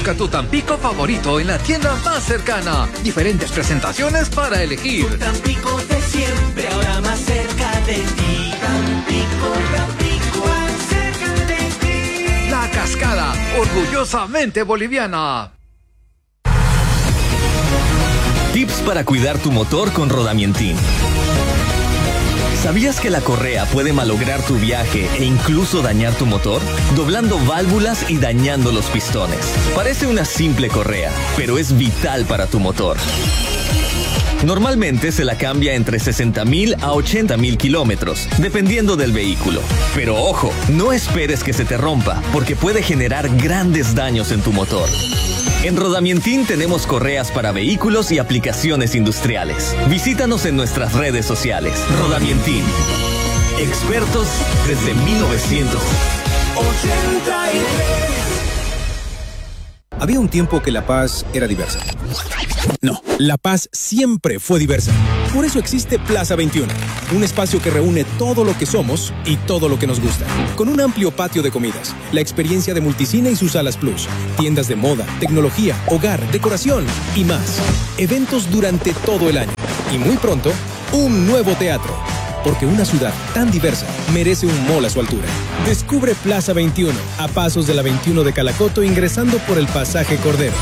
Busca tu Tampico favorito en la tienda más cercana. Diferentes presentaciones para elegir. Tu Tampico de siempre, ahora más cerca de ti. Tampico, Tampico, más cerca de ti. La Cascada, orgullosamente boliviana. Tips para cuidar tu motor con Rodamientin. ¿Sabías que la correa puede malograr tu viaje e incluso dañar tu motor? Doblando válvulas y dañando los pistones. Parece una simple correa, pero es vital para tu motor. Normalmente se la cambia entre 60.000 a 80.000 kilómetros, dependiendo del vehículo. Pero ojo, no esperes que se te rompa, porque puede generar grandes daños en tu motor. En Rodamientin tenemos correas para vehículos y aplicaciones industriales. Visítanos en nuestras redes sociales. Rodamientin. Expertos desde 1983. Había un tiempo que La Paz era diversa. No, La Paz siempre fue diversa. Por eso existe Plaza 21, un espacio que reúne todo lo que somos y todo lo que nos gusta. Con un amplio patio de comidas, la experiencia de Multicine y sus salas Plus, tiendas de moda, tecnología, hogar, decoración y más. Eventos durante todo el año. Y muy pronto, un nuevo teatro. Porque una ciudad tan diversa merece un mall a su altura. Descubre Plaza 21, a pasos de la 21 de Calacoto, ingresando por el pasaje Cordero.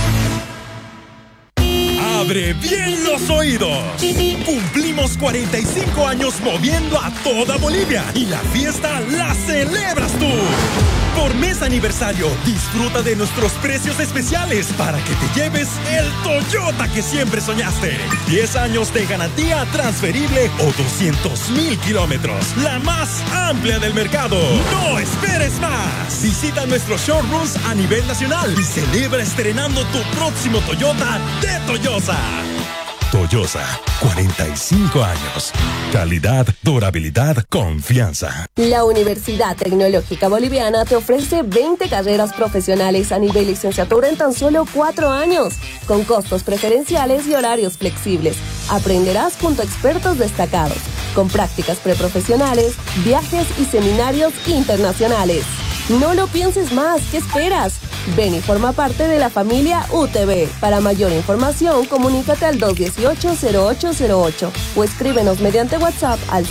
¡Abre bien los oídos! Cumplimos 45 años moviendo a toda Bolivia y la fiesta la celebras tú. Por mes aniversario, disfruta de nuestros precios especiales para que te lleves el Toyota que siempre soñaste. 10 años de garantía transferible o 200.000 kilómetros. La más amplia del mercado. ¡No esperes más! Visita nuestros showrooms a nivel nacional y celebra estrenando tu próximo Toyota de Toyosa. Toyosa, 45 años. Calidad, durabilidad, confianza. La Universidad Tecnológica Boliviana te ofrece 20 carreras profesionales a nivel licenciatura en tan solo 4 años, con costos preferenciales y horarios flexibles. Aprenderás junto a expertos destacados, con prácticas preprofesionales, viajes y seminarios internacionales. No lo pienses más, ¿qué esperas? Ven y forma parte de la familia UTB. Para mayor información, comunícate al 218-0808 o escríbenos mediante WhatsApp al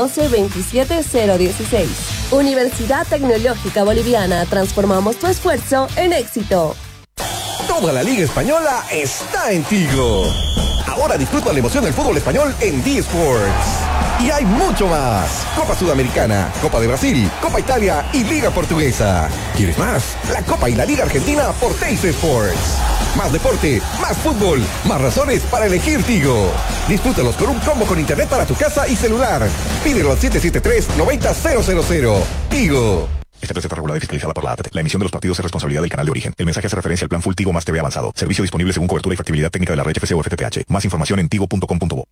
712-27016. Universidad Tecnológica Boliviana, transformamos tu esfuerzo en éxito. Toda la Liga Española está en Tigo. Ahora disfruta la emoción del fútbol español en D-Sports. Y hay mucho más. Copa Sudamericana, Copa de Brasil, Copa Italia y Liga Portuguesa. ¿Quieres más? La Copa y la Liga Argentina por Teis Sports. Más deporte, más fútbol, más razones para elegir Tigo. Disfrútalos con un combo con internet para tu casa y celular. Pídelo al 773-90000. Tigo. Esta receta regulada y fiscalizada por la ATT. La emisión de los partidos es responsabilidad del canal de origen. El mensaje hace referencia al plan Full Tigo más TV avanzado. Servicio disponible según cobertura y factibilidad técnica de la red FCC o FTTH. Más información en tigo.com.bo.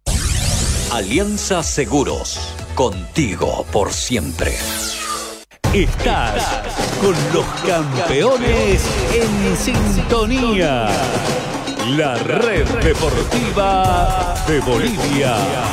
Alianza Seguros. Contigo por siempre. Estás con los campeones en sintonía. La red deportiva de Bolivia.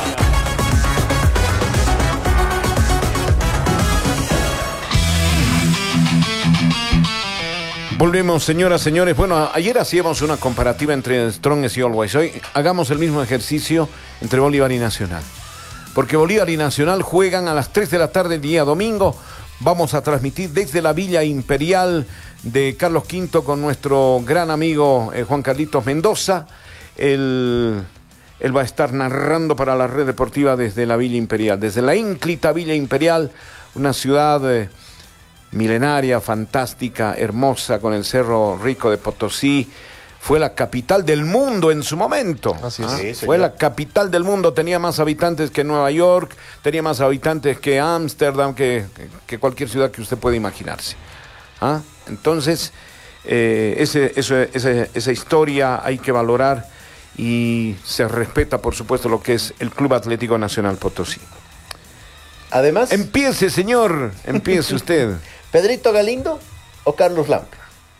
Volvemos, señoras, señores. Bueno, ayer hacíamos una comparativa entre Strongest y Always. Hoy hagamos el mismo ejercicio entre Bolívar y Nacional. Porque Bolívar y Nacional juegan a las 3 de la tarde el día domingo. Vamos a transmitir desde la Villa Imperial de Carlos V con nuestro gran amigo Juan Carlitos Mendoza. Él va a estar narrando para la red deportiva desde la Villa Imperial. Desde la ínclita Villa Imperial, una ciudad milenaria, fantástica, hermosa, con el Cerro Rico de Potosí. Fue la capital del mundo en su momento. Así es. Sí, fue la capital del mundo. Tenía más habitantes que Nueva York, tenía más habitantes que Ámsterdam, que cualquier ciudad que usted pueda imaginarse. Entonces, esa historia hay que valorar y se respeta, por supuesto, lo que es el Club Atlético Nacional Potosí. Además... Empiece, señor. Empiece usted. ¿Pedrito Galindo o Carlos Lampe?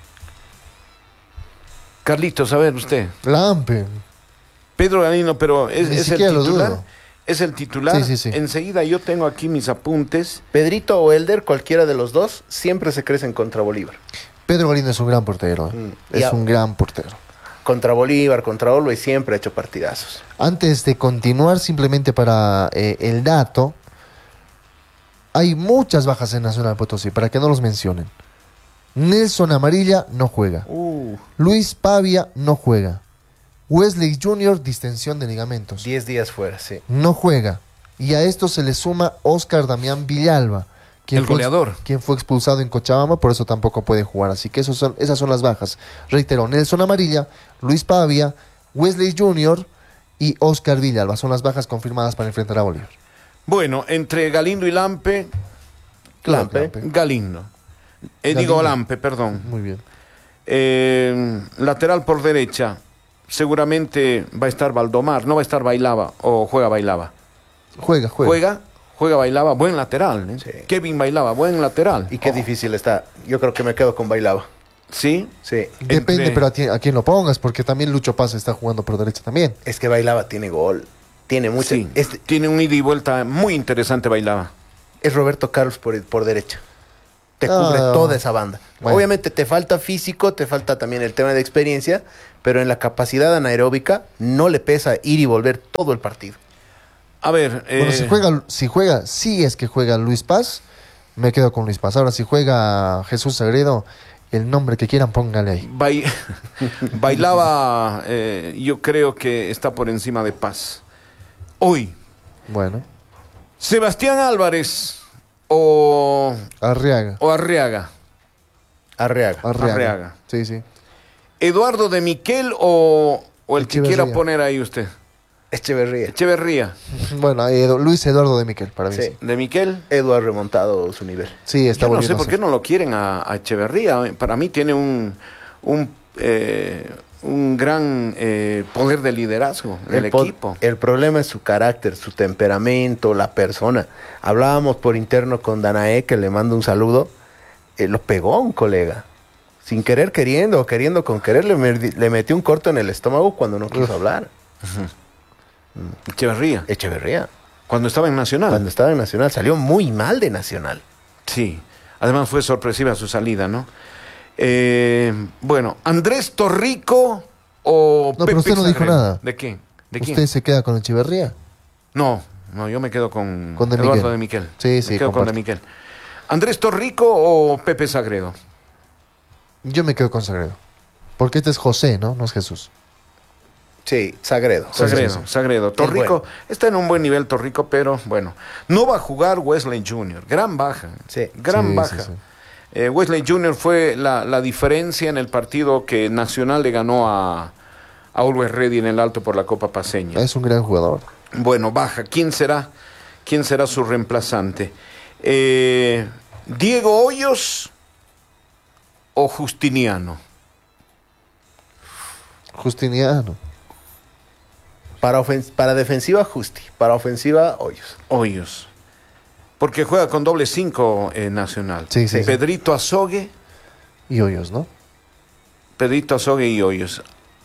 Carlitos, a ver usted. Lampe. Pedro Galindo, pero es el titular. Es el titular. Sí. Enseguida yo tengo aquí mis apuntes. Pedrito o Elder, cualquiera de los dos, siempre se crecen contra Bolívar. Pedro Galindo es un gran portero. Es un gran portero. Contra Bolívar, contra Always siempre ha hecho partidazos. Antes de continuar, simplemente para el dato, hay muchas bajas en Nacional Potosí, para que no los mencionen. Nelson Amarilla no juega. Luis Pavia no juega. Wesley Jr., distensión de ligamentos. 10 días fuera, sí. No juega. Y a esto se le suma Oscar Damián Villalba, el goleador, quien fue expulsado en Cochabamba, por eso tampoco puede jugar. Así que esas son las bajas. Reitero, Nelson Amarilla, Luis Pavia, Wesley Jr. y Oscar Villalba son las bajas confirmadas para enfrentar a Bolívar. Bueno, entre Galindo y Lampe. Galindo. Digo Lampe, perdón. Muy bien. Lateral por derecha. Seguramente va a estar Valdomar, no va a estar Bailaba, o juega Bailaba. Juega Bailaba, buen lateral. ¿Eh? Sí. Kevin Bailaba, buen lateral. Y qué difícil está. Yo creo que me quedo con Bailaba. ¿Sí? Sí. Depende, pero a quién lo pongas, porque también Lucho Paz está jugando por derecha también. Es que Bailaba tiene gol. Tiene mucho. Sí, tiene un ida y vuelta muy interesante Bailaba. Es Roberto Carlos por derecha. Te cubre toda esa banda. Bueno. Obviamente te falta físico, te falta también el tema de experiencia, pero en la capacidad anaeróbica no le pesa ir y volver todo el partido. A ver, bueno, si es que juega Luis Paz, me quedo con Luis Paz. Ahora, si juega Jesús Sagredo, el nombre que quieran, póngale ahí. Bailaba, yo creo que está por encima de Paz. Hoy. Bueno. Sebastián Álvarez o Arriaga. Arriaga. Sí. Eduardo de Miquel o el que quiera poner ahí usted. Echeverría. Bueno, Luis Eduardo de Miquel, para mí sí. ¿De Miquel? Edu ha remontado su nivel. Sí, está volviendo. No sé por qué no lo quieren a Echeverría. Para mí tiene un gran poder de liderazgo del equipo. El problema es su carácter, su temperamento, la persona. Hablábamos por interno con Danae, que le mando un saludo. Lo pegó a un colega. Sin querer, queriendo, o queriendo con querer, le metió un corto en el estómago cuando no quiso hablar. Echeverría. Cuando estaba en Nacional. Salió muy mal de Nacional. Sí. Además fue sorpresiva su salida, ¿no? Bueno, Andrés Torrico o Pepe pero usted no dijo nada. ¿De qué? ¿Usted se queda con Echeverría? No, yo me quedo con de Eduardo de Miquel. Sí, me quedo con de Miquel. ¿Andrés Torrico o Pepe Sagredo? Yo me quedo con Sagredo. Porque este es José, ¿no? No es Jesús. Sí, Sagredo. Torrico está en un buen nivel, Torrico, pero bueno. No va a jugar Wesley Jr. Gran baja. Sí. Baja. Sí. Wesley Jr. fue la diferencia en el partido que Nacional le ganó a Always Ready en el Alto por la Copa Paceña. Es un gran jugador. Bueno, baja. ¿Quién será su reemplazante? ¿Diego Hoyos o Justiniano? Justiniano. Para defensiva, Justi. Para ofensiva, Hoyos. Porque juega con doble 5 Nacional. Sí. Pedrito Azogue. Y Hoyos, ¿no? Pedrito Azogue y Hoyos.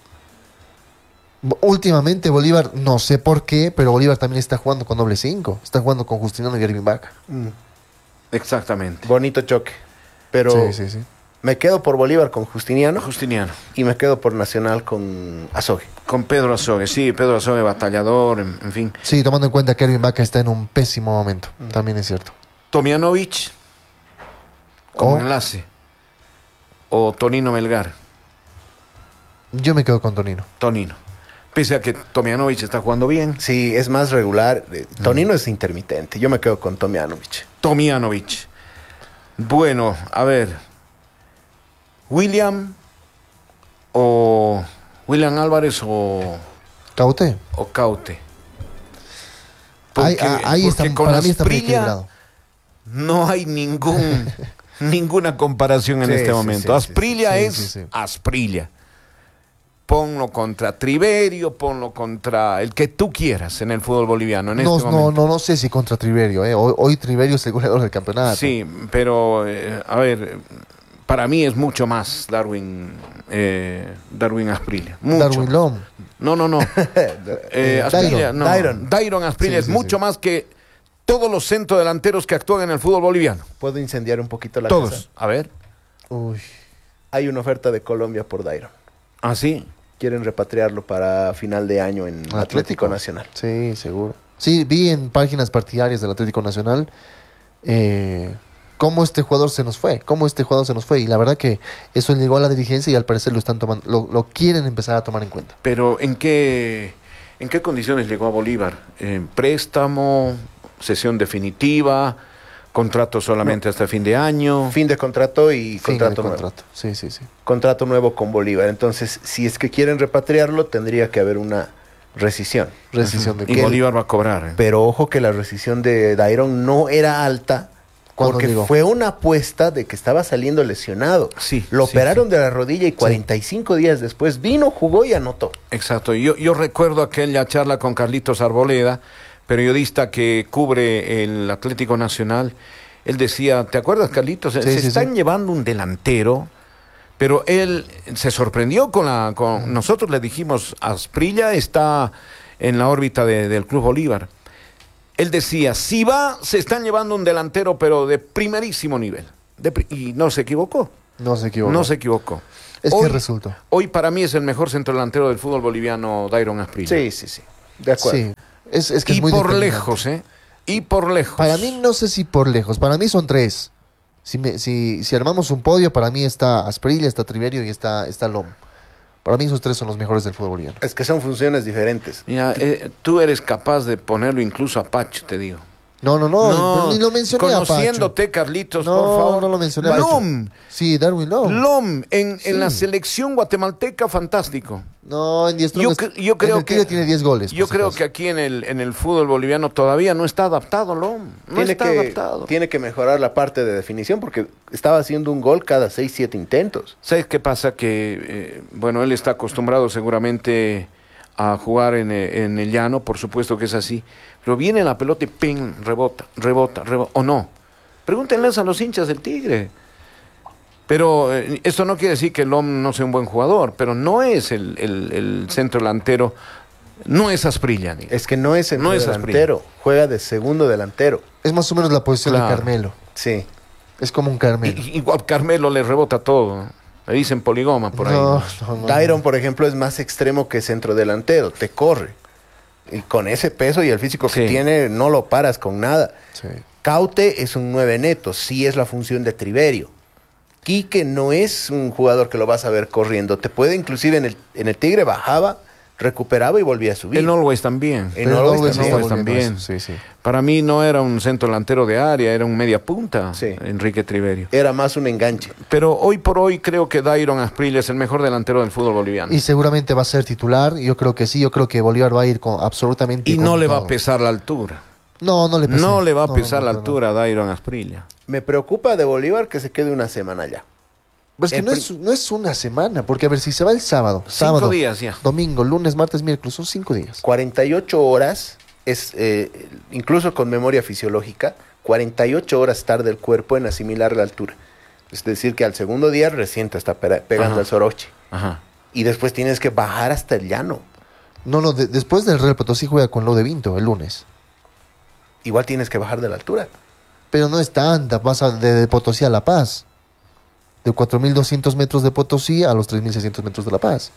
Últimamente Bolívar, no sé por qué, pero Bolívar también está jugando con doble 5. Está jugando con Justiniano y Ervin Vaca. Exactamente. Bonito choque. Pero sí. Me quedo por Bolívar con Justiniano. Y me quedo por Nacional con Azogue. Con Pedro Azogue, sí, Pedro Azogue, batallador, en fin. Sí, tomando en cuenta que Ervin Vaca está en un pésimo momento. También es cierto. Tomjanovic como enlace. O Tonino Melgar. Yo me quedo con Tonino. Pese a que Tomjanovic está jugando bien. Sí, es más regular. Tonino es intermitente. Yo me quedo con Tomjanovic. Bueno, a ver. William Álvarez o Caute. Ahí está, para mí está muy equilibrado. No hay ninguna comparación en este momento. Asprilla es Asprilla. Ponlo contra Triverio, ponlo contra el que tú quieras en el fútbol boliviano. No sé si contra Triverio. Hoy Triverio es el goleador del campeonato. Sí, pero a ver, para mí es mucho más Darwin Asprilla. Darwin Lom. No. Asprilla, Dairon Asprilla es mucho más que todos los centrodelanteros que actúan en el fútbol boliviano. ¿Puedo incendiar un poquito la Todos. casa? A ver. Uy. Hay una oferta de Colombia por Dairon. ¿Ah, sí? Quieren repatriarlo para final de año en Atlético Nacional. Sí, seguro. Sí, vi en páginas partidarias del Atlético Nacional cómo este jugador se nos fue. Y la verdad que eso llegó a la dirigencia y al parecer lo están tomando, lo quieren empezar a tomar en cuenta. Pero ¿en qué condiciones llegó a Bolívar? ¿Préstamo? ¿Sesión definitiva? ¿Contrato solamente hasta fin de año? Fin de contrato y contrato nuevo. Sí. Contrato nuevo con Bolívar. Entonces, si es que quieren repatriarlo, tendría que haber una rescisión. Y Bolívar va a cobrar. Pero ojo que la rescisión de Dairon no era alta porque fue una apuesta de que estaba saliendo lesionado. Sí. Lo operaron de la rodilla y 45 días después vino, jugó y anotó. Exacto. Yo recuerdo aquella charla con Carlitos Arboleda, periodista que cubre el Atlético Nacional. Él decía, ¿te acuerdas, Carlitos? Se están llevando un delantero, pero él se sorprendió con nosotros le dijimos, Asprilla está en la órbita del Club Bolívar. Él decía, si va, se están llevando un delantero, pero de primerísimo nivel. Y no se equivocó. No se equivocó. Es que resultó. Hoy para mí es el mejor centrodelantero del fútbol boliviano, Dairon Asprilla. Sí. De acuerdo. Sí. Es que y es muy por lejos, Y por lejos. Para mí no sé si por lejos. Para mí son tres. Si armamos un podio, para mí está Asprilla, está Triverio y está Lom. Para mí esos tres son los mejores del fútbol boliviano. Es que son funciones diferentes. Mira, tú eres capaz de ponerlo incluso a Pacho, te digo. No, ni lo mencioné a Pacho. Conociéndote, Carlitos, por favor. No lo mencioné a Pacho. Lom. Sí, Darwin Lom. Lom, en la selección guatemalteca, fantástico. No, en 10 yo creo que tiene 10 goles. Yo creo que aquí en el fútbol boliviano todavía no está adaptado, Lom. Adaptado. Tiene que mejorar la parte de definición porque estaba haciendo un gol cada 6-7 intentos. ¿Sabes qué pasa? Que, él está acostumbrado seguramente a jugar en el llano, por supuesto que es así. Pero viene la pelota y ping, rebota, o no. Pregúntenles a los hinchas del Tigre. Pero esto no quiere decir que Lom no sea un buen jugador, pero no es el centro delantero, no es Asprilla. Es que no es centro delantero, juega de segundo delantero. Es más o menos la posición de Carmelo. Sí. Es como un Carmelo. Igual Carmelo le rebota todo. Le dicen poligoma por ahí. No. Dairon, por ejemplo, es más extremo que centro delantero, te corre. Y con ese peso y el físico que tiene, no lo paras con nada. Sí. Caute es un 9 neto, sí es la función de Triverio. Quique no es un jugador que lo vas a ver corriendo. Te puede, inclusive en el Tigre bajaba, recuperaba y volvía a subir. En Always también. En Always también. Sí. Para mí no era un centro delantero de área, era un media punta, Enrique Triverio. Era más un enganche. Pero hoy por hoy creo que Dairon Asprilla es el mejor delantero del fútbol boliviano. Y seguramente va a ser titular. Yo creo que sí, yo creo que Bolívar va a ir absolutamente. Y no le va a pesar la altura. No le pesa. No le va a pesar la altura a Dairon Asprilla. Me preocupa de Bolívar que se quede una semana allá. Pero es que no es una semana, porque a ver, si se va el sábado, 5 días ya. Domingo, lunes, martes, miércoles, son 5 días. 48 horas es, incluso con memoria fisiológica, 48 horas tarda el cuerpo en asimilar la altura. Es decir, que al segundo día recién te está pegando el soroche. Ajá. Y después tienes que bajar hasta el llano. No, después del Real Potosí juega con Lo de Vinto el lunes. Igual tienes que bajar de la altura. Pero no es tanta, pasa de Potosí a La Paz. De 4.200 metros de Potosí a los 3.600 metros de La Paz.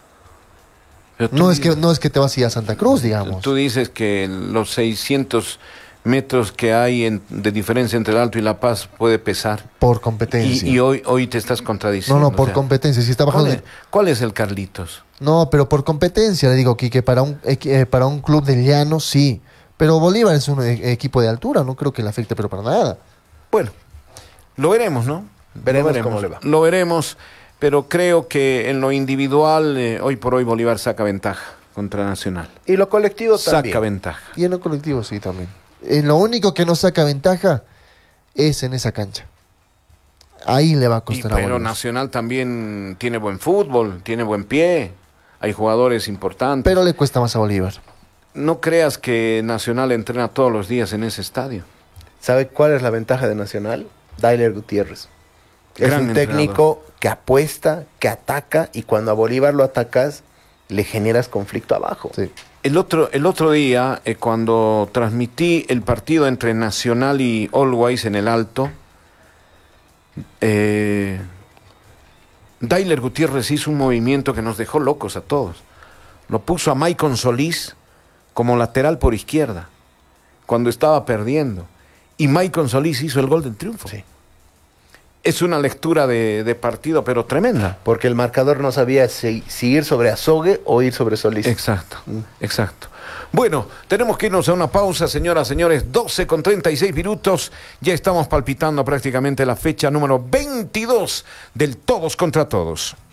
No es que te vas a ir a Santa Cruz, digamos. Tú dices que los 600 metros que hay de diferencia entre el Alto y La Paz puede pesar. Por competencia. Y hoy te estás contradiciendo. No, por competencia. Si está bajando. ¿Cuál es el Carlitos? No, pero por competencia, le digo, Quique, para un club de llano, sí. Pero Bolívar es un equipo de altura, no creo que le afecte, pero para nada. Bueno, lo veremos, ¿no? Veremos cómo le va. Lo veremos, pero creo que en lo individual, hoy por hoy Bolívar saca ventaja contra Nacional. Y lo colectivo también. Saca ventaja. Y en lo colectivo sí también. Lo único que no saca ventaja es en esa cancha. Ahí le va a costar a Bolívar. Pero Nacional también tiene buen fútbol, tiene buen pie, hay jugadores importantes. Pero le cuesta más a Bolívar. No creas que Nacional entrena todos los días en ese estadio. ¿Sabe cuál es la ventaja de Nacional? Dailer Gutiérrez. Es un técnico que apuesta, que ataca, y cuando a Bolívar lo atacas, le generas conflicto abajo. Sí. El otro día, cuando transmití el partido entre Nacional y Always en el Alto, Dailer Gutiérrez hizo un movimiento que nos dejó locos a todos. Lo puso a Maicon Solís como lateral por izquierda, cuando estaba perdiendo. Y Maicon Solís hizo el gol del triunfo. Sí. Es una lectura de partido, pero tremenda. Porque el marcador no sabía si ir sobre Azogue o ir sobre Solís. Exacto, exacto. Bueno, tenemos que irnos a una pausa, señoras, señores. 12:36 minutos. Ya estamos palpitando prácticamente la fecha número 22 del Todos contra Todos.